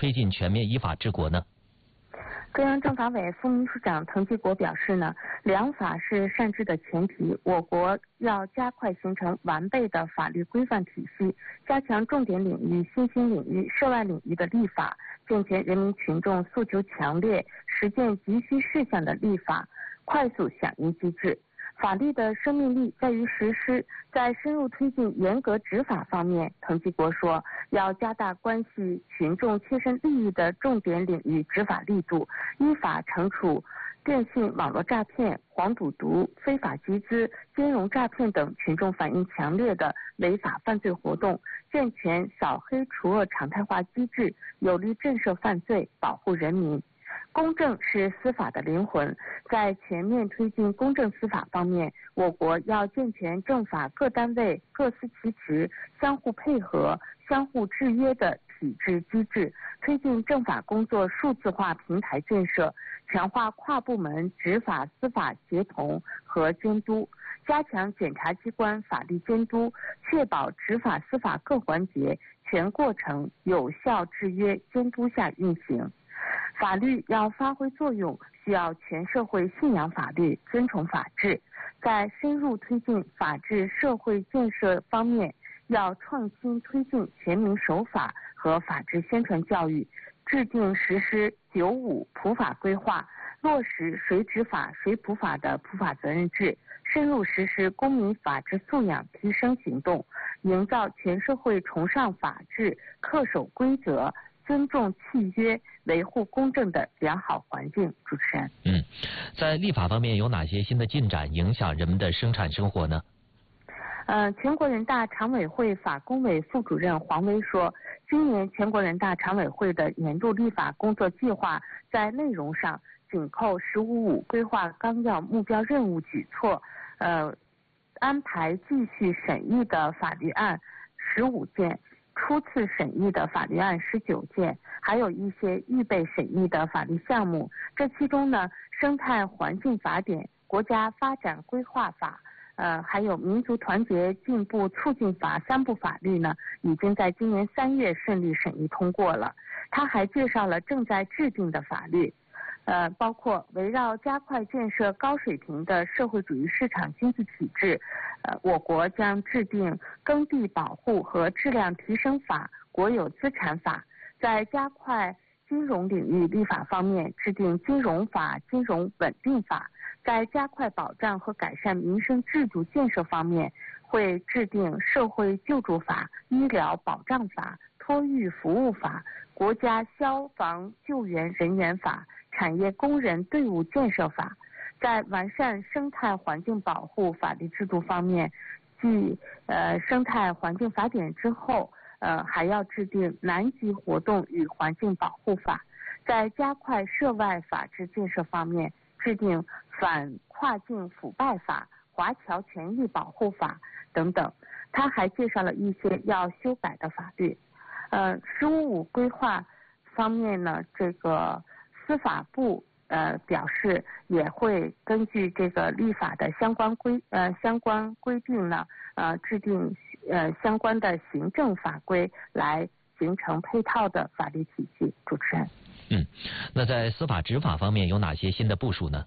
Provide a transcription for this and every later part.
推进全面依法治国呢？ 中央政法委副秘书长滕继国表示呢，良法是善治的前提，我国要加快形成完备的法律规范体系，加强重点领域、新兴领域、涉外领域的立法，健全人民群众诉求强烈、实践急需事项的立法快速响应机制。法律的生命力在于实施，在深入推进严格执法方面，滕继国说，要加大关系群众切身利益的重点领域执法力度，依法惩处电信网络诈骗、黄赌毒、非法集资、金融诈骗等群众反映强烈的违法犯罪活动，健全扫黑除恶常态化机制，有力震慑犯罪，保护人民。公正是司法的灵魂，在全面推进公正司法方面，我国要健全政法各单位各司其职、相互配合、相互制约的体制机制，推进政法工作数字化平台建设，强化跨部门执法司法协同和监督，加强检察机关法律监督，确保执法司法各环节全过程有效制约监督下运行。法律要发挥作用，需要全社会信仰法律、尊崇法治。在深入推进法治社会建设方面，要创新推进全民守法和法治宣传教育，制定实施95普法规划，落实谁执法谁普法的普法责任制，深入实施公民法治素养提升行动，营造全社会崇尚法治、恪守规则、尊重契约、维护公正的良好环境。主持人， 在立法方面有哪些新的进展影响人们的生产生活呢？ 全国人大常委会法工委副主任黄威说，今年全国人大常委会的年度立法工作计划在内容上紧扣“15·5”规划纲要目标任务举措，安排继续审议的法律案15件。初次审议的法律案19件，还有一些预备审议的法律项目。这其中呢，生态环境法典、国家发展规划法，还有民族团结进步促进法3部法律呢，已经在今年3月顺利审议通过了。他还介绍了正在制定的法律，包括围绕加快建设高水平的社会主义市场经济体制，我国将制定耕地保护和质量提升法、国有资产法，在加快金融领域立法方面制定金融法、金融稳定法，在加快保障和改善民生制度建设方面会制定社会救助法、医疗保障法、托育服务法、国家消防救援人员法、产业工人队伍建设法。在完善生态环境保护法律制度方面，继生态环境法典之后，还要制定南极活动与环境保护法。在加快涉外法治建设方面，制定反跨境腐败法、华侨权益保护法等等。他还介绍了一些要修改的法律。“15·5”规划方面呢，这个司法部表示也会根据这个立法的相关规定呢，制定相关的行政法规，来形成配套的法律体系。主持人， 那在司法执法方面有哪些新的部署呢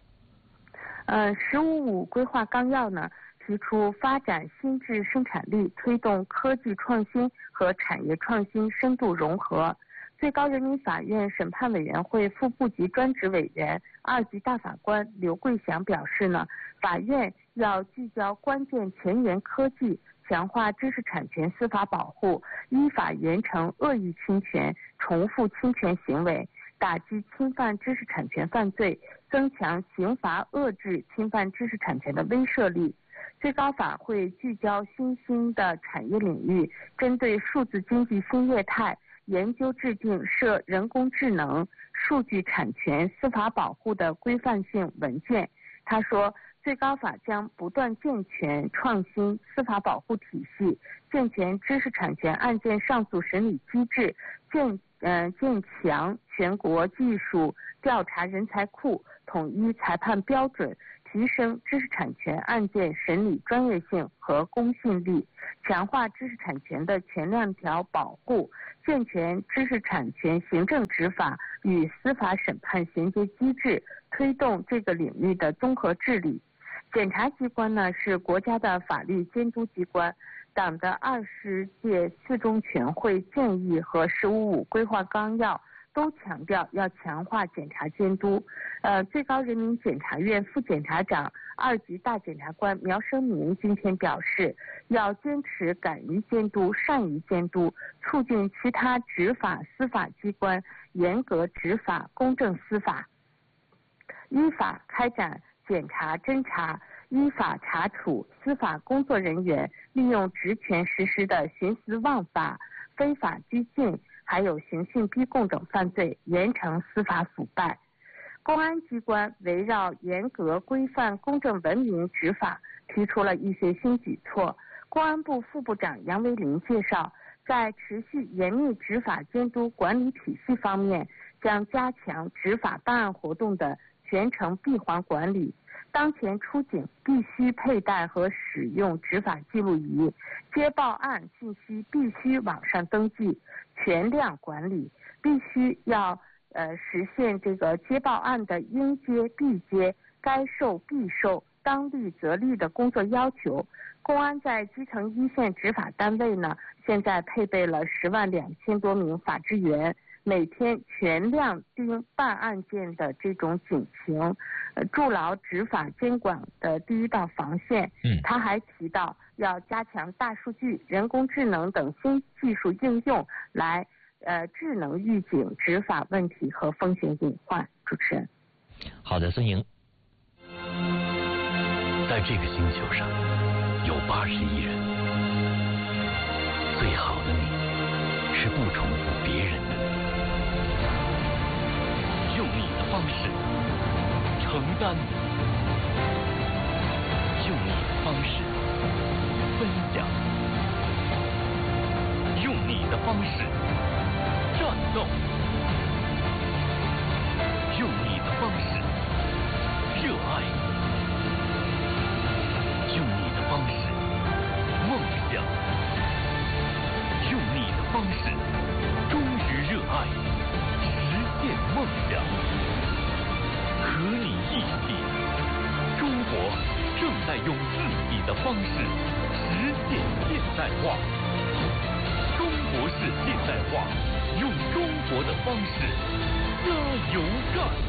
？“15·5”规划纲要呢，提出发展新质生产力，推动科技创新和产业创新深度融合。最高人民法院审判委员会副部级专职委员、2级大法官刘桂祥表示呢，法院要聚焦关键前沿科技，强化知识产权司法保护，依法严惩恶意侵权、重复侵权行为，打击侵犯知识产权犯罪，增强刑罚遏制侵犯知识产权的威慑力。最高法会聚焦新兴的产业领域，针对数字经济新业态，研究制定涉人工智能、数据产权司法保护的规范性文件。他说，最高法将不断健全创新司法保护体系，健全知识产权案件上诉审理机制，建强全国技术调查人才库，统一裁判标准， 提升知识产权案件审理专业性和公信力，强化知识产权的全链条保护，健全知识产权行政执法与司法审判衔接机制，推动这个领域的综合治理。检察机关呢是国家的法律监督机关，党的20届四中全会建议和“15+5”规划纲要都强调要强化检察监督。最高人民检察院副检察长、2级大检察官苗生明今天表示，要坚持敢于监督、善于监督，促进其他执法司法机关严格执法、公正司法，依法开展检查侦查，依法查处司法工作人员利用职权实施的徇私枉法、非法拘禁，还有刑讯逼供等犯罪，严惩司法腐败。公安机关围绕严格规范、公正文明执法，提出了一些新举措。公安部副部长杨维林介绍，在持续严密执法监督管理体系方面，将加强执法办案活动的全程闭环管理。当前出警必须佩戴和使用执法记录仪，接报案信息必须网上登记，全量管理，必须要实现这个接报案的应接必接、该受必受、当立则立的工作要求。公安在基层一线执法单位呢，现在配备了10.2万多名法制员，每天全量盯办案件的这种警情，筑牢执法监管的第一道防线。他还提到要加强大数据、人工智能等新技术应用，来智能预警执法问题和风险隐患。主持人。 好的，孙莹。 在这个星球上有80亿人，最好的你是不重复别人的你，用你的方式承担，用你的方式分享，用你的方式战斗，用你的方式热爱，用你的方式梦想，用你的方式忠于热爱，实现梦想。和你一起，中国正在用自己的方式实现现代化。中国式现代化，用中国的方式加油干。